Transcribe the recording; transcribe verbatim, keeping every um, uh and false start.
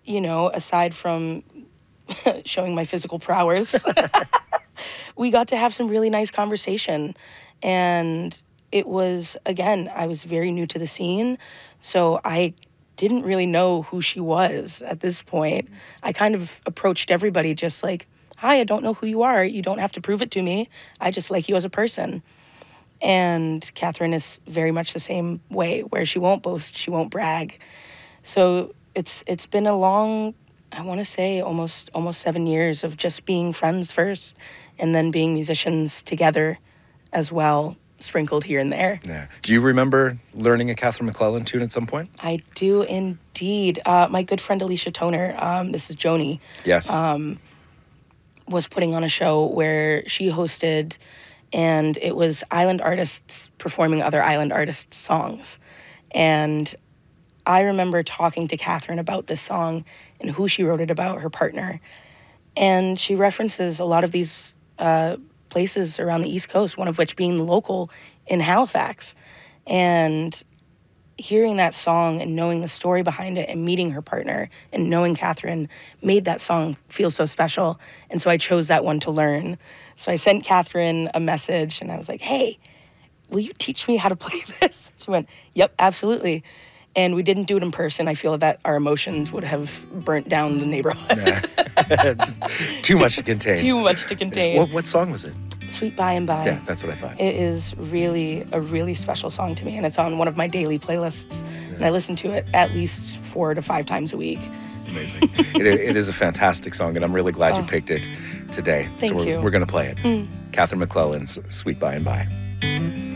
you know, aside from showing my physical prowess, we got to have some really nice conversation. And it was, again, I was very new to the scene, so I didn't really know who she was at this point. I kind of approached everybody just like, hi, I don't know who you are. You don't have to prove it to me. I just like you as a person. And Catherine is very much the same way, where she won't boast, she won't brag. So it's it's been a long, I want to say almost almost seven years of just being friends first, and then being musicians together as well, sprinkled here and there. Yeah. Do you remember learning a Catherine McClellan tune at some point? I do indeed. Uh, my good friend Alicia Toner, um, this is Joni. Yes. Um, was putting on a show where she hosted, and it was island artists performing other island artists' songs. And I remember talking to Catherine about this song and who she wrote it about, her partner. And she references a lot of these uh, places around the East Coast, one of which being the local in Halifax. And hearing that song and knowing the story behind it and meeting her partner and knowing Catherine made that song feel so special. And so I chose that one to learn. So I sent Catherine a message and I was like, hey, will you teach me how to play this? She went, yep, absolutely. And we didn't do it in person. I feel that our emotions would have burnt down the neighborhood. Yeah. Just too much to contain. Too much to contain. What, what song was it? Sweet By and By. Yeah, that's what I thought. It is really a really special song to me, and it's on one of my daily playlists. Yeah. And I listen to it at least four to five times a week. Amazing. it, it is a fantastic song, and I'm really glad oh. you picked it today. Thank so we're, you. we're going to play it. Mm. Catherine McClellan's Sweet By and By.